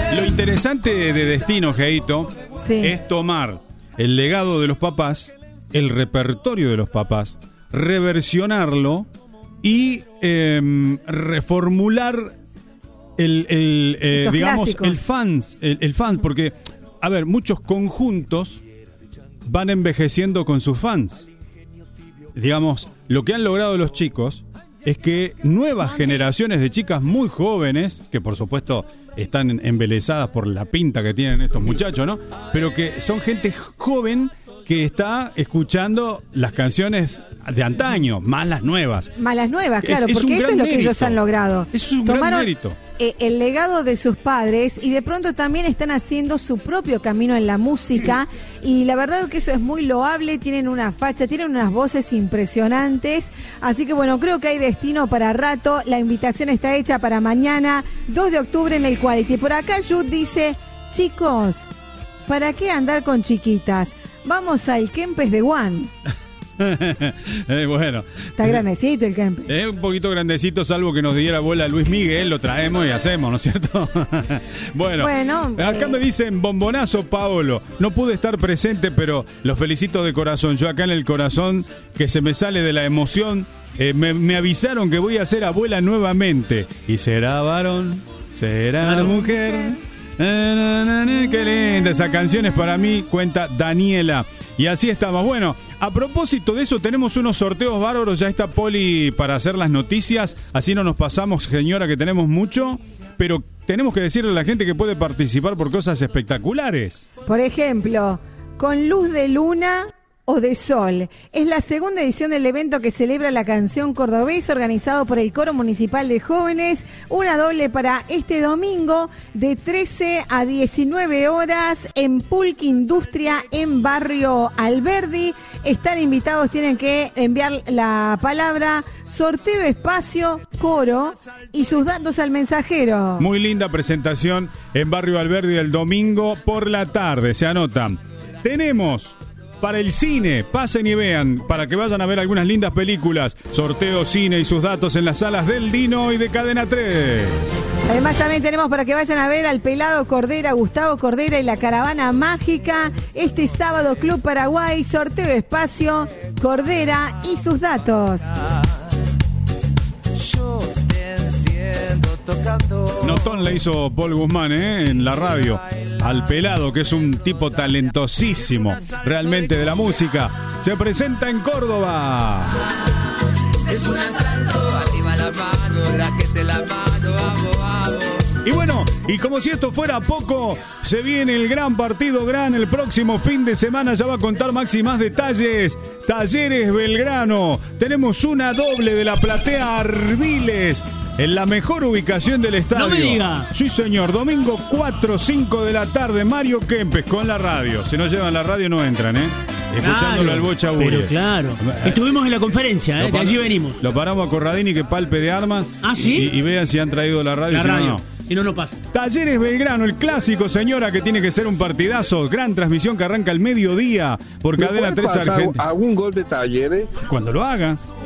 Lo interesante de Destino, Geito, es tomar el legado de los papás, el repertorio de los papás, reversionarlo y reformular digamos, el fans, porque, a ver, muchos conjuntos van envejeciendo con sus fans. Digamos, lo que han logrado los chicos es que nuevas generaciones de chicas muy jóvenes, que por supuesto están embelesadas por la pinta que tienen estos muchachos, ¿no? Pero que son gente joven que está escuchando las canciones de antaño, más las nuevas. Más las nuevas, claro, porque eso es lo que ellos han logrado. Es un gran mérito. El legado de sus padres y de pronto también están haciendo su propio camino en la música y la verdad que eso es muy loable, tienen una facha, tienen unas voces impresionantes, así que bueno, creo que hay destino para rato. La invitación está hecha para mañana, 2 de octubre en el Quality. Por acá Jude dice, chicos, ¿para qué andar con chiquitas? Vamos al Kempes de One. Bueno, está grandecito el Kempes. Es un poquito grandecito, salvo que nos diera bola Luis Miguel, lo traemos y hacemos, ¿no es cierto? bueno, acá me dicen, bombonazo Paolo, no pude estar presente, pero los felicito de corazón. Yo acá en el corazón, que se me sale de la emoción, me avisaron que voy a ser abuela nuevamente. Y será varón, será mujer. Qué linda, esa canción es para mí, cuenta Daniela. Y así estamos. Bueno, a propósito de eso, tenemos unos sorteos bárbaros. Ya está Poli para hacer las noticias. Así no nos pasamos, señora, que tenemos mucho. Pero tenemos que decirle a la gente que puede participar por cosas espectaculares. Por ejemplo, con luz de luna o de sol. Es la segunda edición del evento que celebra la canción cordobesa, organizado por el Coro Municipal de Jóvenes. Una doble para este domingo de 13 a 19 horas en Pulque Industria en Barrio Alberdi. Están invitados, tienen que enviar la palabra sorteo espacio coro y sus datos al mensajero. Muy linda presentación en Barrio Alberdi el domingo por la tarde, se anotan. Tenemos para el cine, pasen y vean, para que vayan a ver algunas lindas películas. Sorteo cine y sus datos en las salas del Dino y de Cadena 3. Además también tenemos para que vayan a ver al Pelado Cordera, Gustavo Cordera y la Caravana Mágica. Este sábado Club Paraguay, sorteo espacio, Cordera y sus datos. Notón le hizo Paul Guzmán en la radio al Pelado, que es un tipo talentosísimo realmente de la música. Se presenta en Córdoba. Es un asalto, arriba la mano, la gente la mano, vamos, vamos. Y bueno, y como si esto fuera poco, se viene el gran partido el próximo fin de semana. Ya va a contar Maxi más detalles. Talleres Belgrano. Tenemos una doble de la platea Ardiles en la mejor ubicación del estadio. No me diga. Sí, señor. Domingo 4, 5 de la tarde. Mario Kempes con la radio. Si no llevan la radio no entran, escuchándolo al Bocha Bure. Pero claro. Estuvimos en la conferencia, de allí venimos. Lo paramos a Corradini que palpe de armas. ¿Ah, sí? Y vean si han traído la radio. La radio. No. Si no, no pasa. Talleres Belgrano, el clásico, señora, que tiene que ser un partidazo. Gran transmisión que arranca al mediodía por Cadena 3 Argentina. ¿Algún gol de Talleres? Cuando lo haga.